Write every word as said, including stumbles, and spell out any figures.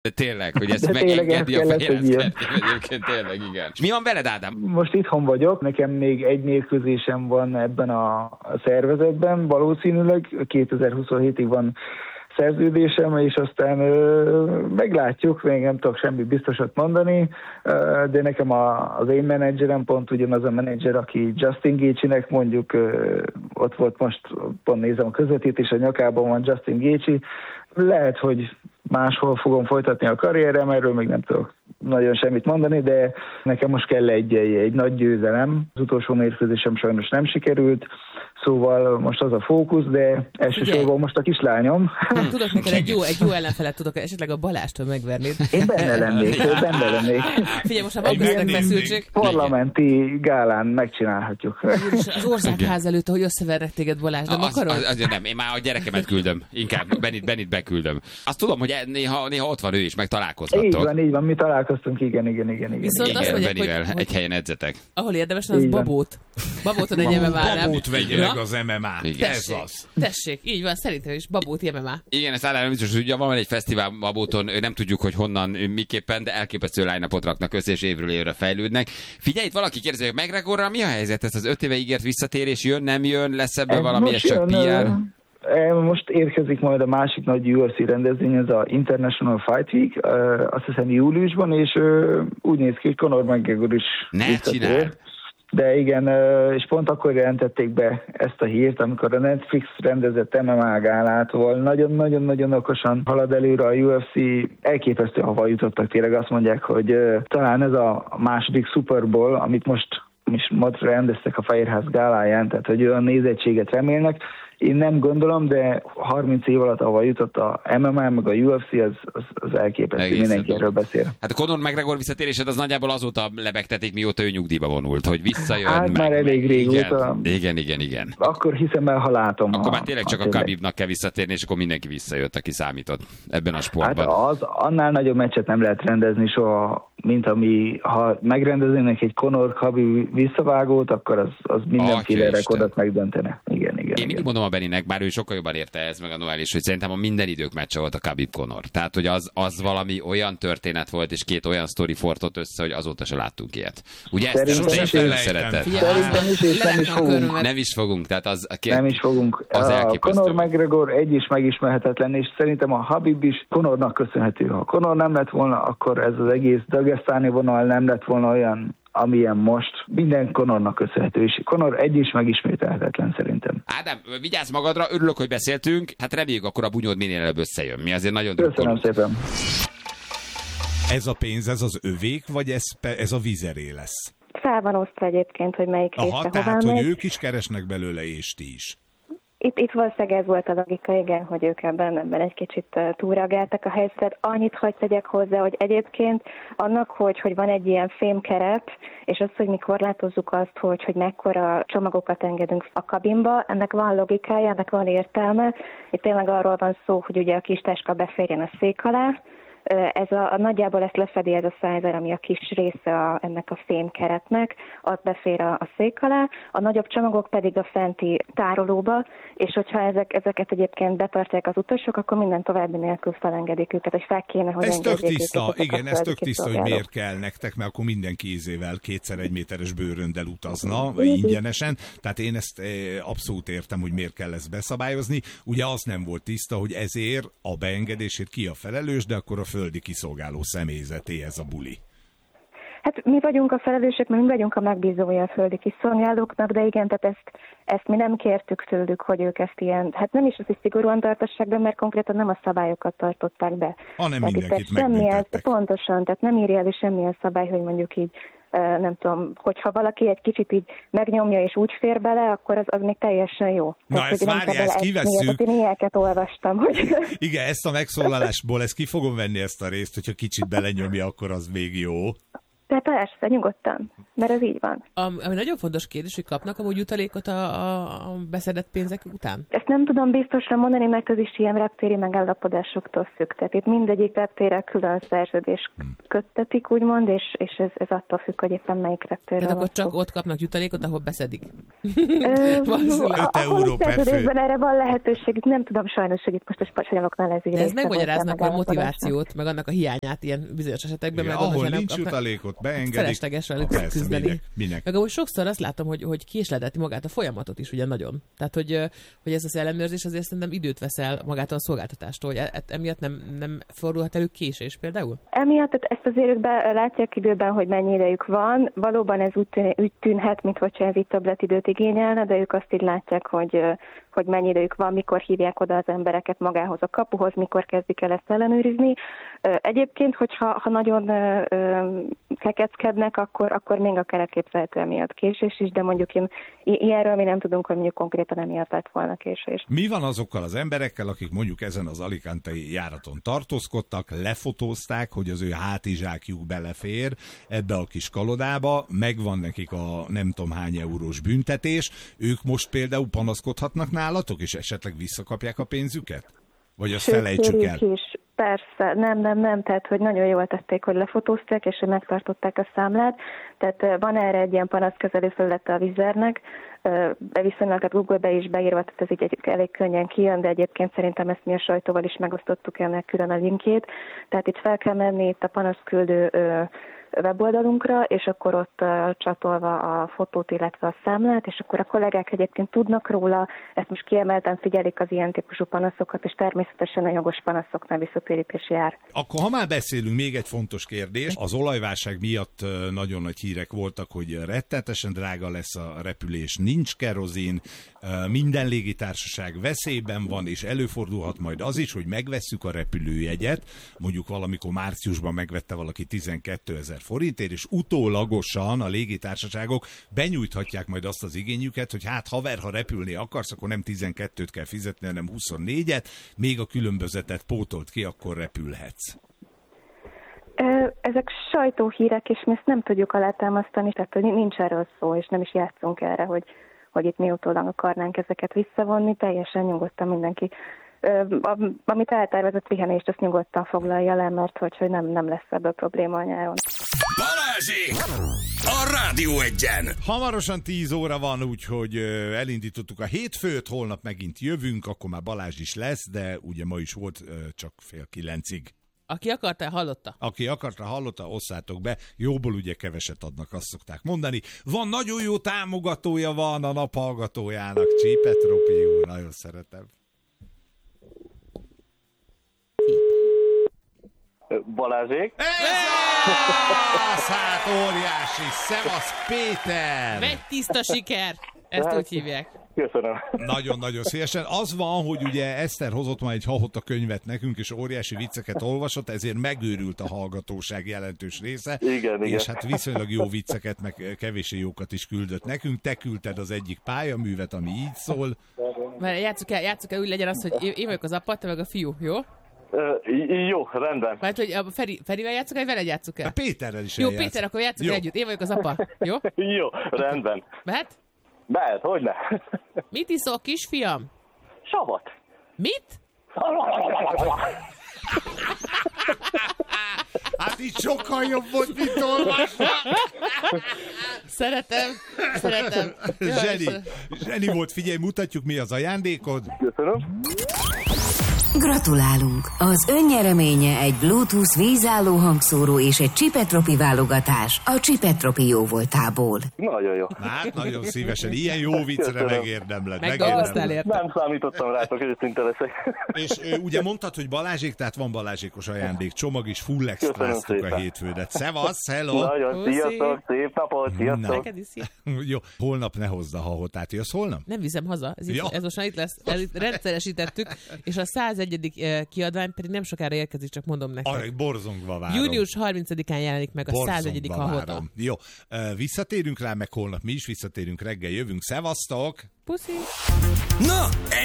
Tényleg, hogy ezt de megengedi a fejlesztett. Egyébként tényleg, igen. És mi van veled, Ádám? Most itthon vagyok, nekem még egy mérkőzésem van ebben a, a szervezetben, valószínűleg kétezer-huszonhétig van szerződésem, és aztán ö, meglátjuk, még nem tudok semmi biztosat mondani, ö, de nekem a, az én menedzserem pont ugyanaz a menedzser, aki Justin Gaethje-nek mondjuk, ö, ott volt most, pont nézem a közvetítés, a nyakában van Justin Gaethje, lehet, hogy máshol fogom folytatni a karrierem, erről még nem tudok nagyon semmit mondani, de nekem most kell egy, egy, egy nagy győzelem. Az utolsó mérkőzésem sajnos nem sikerült, szóval most az a fókusz, de elsősorban most a kislányom. Tudok neked egy jó, egy jó ellenfelet tudok, esetleg a Balástól megvernéd. Én benne lennék, benne lennék. Figyelj, most a van feszültség. Parlamenti gálán megcsinálhatjuk. Az országház előtt, ahogy összevernek téged, Balázs, nem az, akarod? Az, az, nem, én már a gyerekemet küldöm, inkább Benit, Benit beküldöm. Azt tudom, hogy néha, néha ott van ő is, meg találkozhattok. Így van, így van, mi találkoztunk, igen, igen, igen. igen. Viszont igen, azt mondják, Benivel hogy, egy helyen edzetek. Ahol érdemes, az babót. Babóton egy em em á-nál. Babót vegye meg az em em á. Ez az. Tessék, így van, szerintem is babót em em á. Igen, ezt általában biztos, hogy ugye van egy fesztivál Babóton, nem tudjuk, hogy honnan, miképpen, de elképesztő line-upot raknak össze, és évről évre fejlődnek. Figyelj, itt valaki kérdezi, hogy McGregorral mi a helyzet? Ez az öt éve ígért visszatérés jön, nem jön, lesz ebben valami, ez csak pé er? Most érkezik majd a másik nagy u ef cé rendezvény, ez a International Fight Week, azt hiszem júliusban, és úgy néz ki, hogy Conor McGregor is ne csinál. De igen, és pont akkor jelentették be ezt a hírt, amikor a Netflix rendezett em em á gálát, nagyon-nagyon-nagyon okosan halad előre a u ef cé, elképesztő hova jutottak, tényleg azt mondják, hogy talán ez a második Super Bowl, amit most is most rendeztek a Fehérház gáláján, tehát hogy olyan nézettséget remélnek. Én nem gondolom, de harminc év alatt, ahol jutott a em em á, meg a u ef cé, az, az, az elképesztő, egészen mindenki erről beszél. Hát a Conor McGregor visszatérésed az nagyjából azóta lebegtetik, mióta ő nyugdíjba vonult, hogy visszajön. Hát meg, már elég régóta. Igen, igen, igen, igen. Akkor hiszem el, ha látom. Akkor a, már tényleg csak a, a Khabibnak kell visszatérni, és akkor mindenki visszajött, aki számított ebben a sportban. Hát az, annál nagyobb meccset nem lehet rendezni soha, mint ami, ha megrendeznének egy Conor Khabib visszavágót, akkor az, az mindenféle rekordot megdöntene. Igen, igen. Én mindig mondom a Beninek, bár ő sokkal jobban érte ez, meg a Noel is, hogy szerintem a minden idők meccse volt a Khabib Conor. Tehát, hogy az, az valami olyan történet volt, és két olyan sztori fortott össze, hogy azóta se láttunk ilyet. Ugye ezt most én szeretett. Szerintem is, és nem is fogunk. Nem is fogunk, tehát az... A nem is fogunk. Az a Conor McGregor egy is megismerhetetlen, és szerintem a Khabib is Conornak köszönhető. Ha Conor nem lett volna, akkor ez az egész dagesztáni vonal nem lett volna olyan, amilyen most. Minden Conornak köszönhető, és Conor egy is megismételhetetlen szerintem. Ádám, vigyázz magadra, örülök, hogy beszéltünk, hát reméljük, akkor a bunyód minél előbb összejön. Mi azért nagyon Köszönöm szépen. Ez a pénz, ez az övék, vagy ez, ez a vizeré lesz? Fel van osztva egyébként, hogy melyik Aha, részre tehát, hová hogy megy. ők is keresnek belőle, és ti is. Itt, itt valószínűleg ez volt a logika, igen, hogy ők ebben, ebben egy kicsit uh, túlreagáltak a helyzetet. Annyit hagy tegyek hozzá, hogy egyébként annak, hogy, hogy van egy ilyen fémkeret, és az, hogy mi korlátozzuk azt, hogy, hogy mekkora csomagokat engedünk a kabinba, ennek van logikája, ennek van értelme. Itt tényleg arról van szó, hogy ugye a kis táska beférjen a szék alá. Ez a, a nagyjából ezt lefedi ez a szájzer, ami a kis része a, ennek a fémkeretnek, az befér a, a szék alá, a nagyobb csomagok pedig a fenti tárolóba, és hogyha ezek, ezeket egyébként betartják az utasok, akkor minden további nélkül felengedik őket, hogy fel kéne, hogy ez tök tiszta, őket, igen, ez tök tiszta, hogy miért kell nektek, mert akkor mindenki ízével kétszer egy méteres bőröndel utazna, ingyenesen, tehát én ezt abszolút értem, hogy miért kell ezt beszabályozni. Ugye az nem volt tiszta, hogy ezért a beengedését ki a felelős, de akkor a földi kiszolgáló személyzeté ez a buli. Hát mi vagyunk a felelősök, mert mi vagyunk a megbízója a földi kiszolgálóknak, de igen, tehát ezt, ezt mi nem kértük tőlük, hogy ők ezt ilyen, hát nem is az, hogy szigorúan tartassák be, mert konkrétan nem a szabályokat tartották be. Hanem tehát mindenkit megbüntettek. Pontosan, tehát nem írja elő semmilyen szabály, hogy mondjuk így nem tudom, hogyha valaki egy kicsit így megnyomja és úgy fér bele, akkor az, az még teljesen jó. Na tehát, ezt várja, ezt kivesszük. Én ilyeneket olvastam. Hogy... Igen, ezt a megszólalásból, ezt ki fogom venni ezt a részt, hogyha kicsit belenyomja, akkor az még jó. Tehát Persze, nyugodtan, mert ez így van. Ami, ami nagyon fontos kérdés, hogy kapnak amúgy jutalékot a, a, a beszedett pénzek után? Ezt nem tudom biztosra mondani, mert ez is ilyen reptéri megállapodásoktól függ. Tehát itt mindegyik reptérrel külön szerződés köttetik, úgymond, és, és ez, ez attól függ, hogy éppen melyik reptérre. Tehát akkor csak ott kapnak jutalékot, ahol beszedik. öt euró per fő. Erre van lehetőség, nem tudom sajnos, hogy itt most a spanyoloknál ez így. De ez megmagyaráznak a motivációt, meg annak a hiányát ilyen bizonyos esetekben. Igen, meg ahol annak, nincs jutalékot, beengedik. Felesleges velük küzdeni. Minek, minek? Meg amúgy sokszor azt látom, hogy, hogy késledeti magát a folyamatot is ugye nagyon. Tehát, hogy, hogy ez az ellenőrzés azért szerintem időt veszel magától a szolgáltatástól, hogy e, emiatt nem, nem fordulhat elő késés például? Emiatt ezt azért ők be, látják időben, hogy mennyi idejük van. Valóban ez úgy, tűn, úgy tűnhet, mintha ez így többletidőt igényelne, de ők azt így látják, hogy, hogy mennyi idejük van, mikor hívják oda az embereket magához a kapuhoz, mikor kezdik el ezt ellenőrizni. Egyébként, hogyha ha nagyon kekeckednek, akkor, akkor még akár elképzelhető emiatt késés is, de mondjuk én, ilyenről mi nem tudunk, hogy mondjuk konkrétan emiatt lett volna késés. Mi van azokkal az emberekkel, akik mondjuk ezen az alicantei járaton tartózkodtak, lefotózták, hogy az ő hátizsákjuk belefér ebbe a kis kalodába, megvan nekik a nem tudom hány eurós büntetés, ők most például panaszkodhatnak nálatok, és esetleg visszakapják a pénzüket? Vagy azt felejtsük el? Is. Persze, nem, nem, nem, tehát hogy nagyon jól tették, hogy lefotózták, és hogy megtartották a számlát, tehát van erre egy ilyen panaszkezelő felülete a Vizernek, de viszonylag a Google-be is beírva, tehát ez így egy, elég könnyen kijön, de egyébként szerintem ezt mi a sajtóval is megosztottuk ennek külön a linkjét, tehát itt fel kell menni itt a panaszküldő weboldalunkra, és akkor ott uh, csatolva a fotót, illetve a számlát, és akkor a kollégák egyébként tudnak róla, ezt most kiemelten figyelik az ilyen típusú panaszokat, és természetesen a jogos panaszoknál visszatérítés jár. Akkor ha már beszélünk, még egy fontos kérdés. Az olajválság miatt nagyon nagy hírek voltak, hogy rettenetesen drága lesz a repülés, nincs kerozin, minden légitársaság veszélyben van, és előfordulhat majd az is, hogy megvesszük a repülőjegyet, mondjuk valamikor márciusban megvette valaki tizenkétezer forintért, és utólagosan a légitársaságok benyújthatják majd azt az igényüket, hogy hát haver, ha repülni akarsz, akkor nem tizenkettőt kell fizetni, hanem huszonnégyet, még a különbözetet pótolt ki, akkor repülhetsz. Ezek sajtóhírek, és mi ezt nem tudjuk alátámasztani, tehát hogy nincs erről szó, és nem is játszunk erre, hogy, hogy itt mi utólag akarnánk ezeket visszavonni, teljesen nyugodtan mindenki. Amit eltervezett pihenést, azt nyugodtan foglalja le, mert hogy, hogy nem, nem lesz ebből probléma a nyáron. Balázsék! A Rádió Egyen! Hamarosan tíz óra van, úgyhogy elindítottuk a hétfőt, holnap megint jövünk, akkor már Balázs is lesz, de ugye ma is volt csak fél kilencig. Aki akarta, hallotta. Aki akarta, hallotta, osszátok be. Jóból ugye keveset adnak, azt szokták mondani. Van nagyon jó támogatója van a naphallgatójának, Csípet Ropi úr, nagyon szeretem. Balázsék. Ez hát óriási! Szevasz Péter! Megy tiszta siker! Ezt hát, úgy hívják. Köszönöm. Nagyon-nagyon szívesen. Az van, hogy ugye Eszter hozott már egy Hahota könyvet nekünk, és óriási vicceket olvasott, ezért megőrült a hallgatóság jelentős része. Igen, és igen. hát viszonylag jó vicceket, meg kevésbé jókat is küldött nekünk. Te küldted az egyik pályaművet, ami így szól. Mert játsszuk el, játsszuk el, úgy legyen az, hogy én vagyok az apa, te meg a fiú, jó? Uh, jó, rendben. Mert hogy a Feri, Ferivel játsszuk el, vagy veled játsszuk el? A Péterrel is Jó, eljátsz. Péter, akkor játsszuk el együtt. Én vagyok az apa, jó? Jó, rendben. Mehet? Mehet, hogyne. Mit iszol, kisfiam? Savat. Mit? Hát így sokkal jobb volt, mint olvasva. Szeretem, szeretem. Zseni, zseni volt, figyelj, mutatjuk, mi az ajándékod. Köszönöm. Gratulálunk! Az önnyereménye egy Bluetooth vízálló hangszóró és egy Csipetropi válogatás a Csipetropi jóvoltából. Nagyon jó. Hát, nagyon szívesen. Ilyen jó viccre Köszönöm. megérdemled. Megdolgoztál érte. Nem számítottam rátok, őszinte leszek. És ő, ugye mondtad, hogy Balázsék, tehát van balázsékos ajándék. Csomag is full extráztuk a szépen. hétfődet. Szevasz, hello! Nagyon, Puszi. sziasztok, szép napot, sziasztok. Neked is szia. Jó, holnap ne hozd a Hahotát. Jössz holnap? Nem viszem haza, ez, itt, Ja. ez most már itt lesz, ez itt rendszeresítettük, és a százegyedik eh, kiadvány pedig nem sokára érkezik, csak mondom nektek. Arra borzongva várom. Június harmincadikán jelenik meg a Borzongva százegyedik Hahota. várom. Jó, visszatérünk rá, meg holnap mi is visszatérünk, reggel jövünk. Szevasztok! Puszi! Na,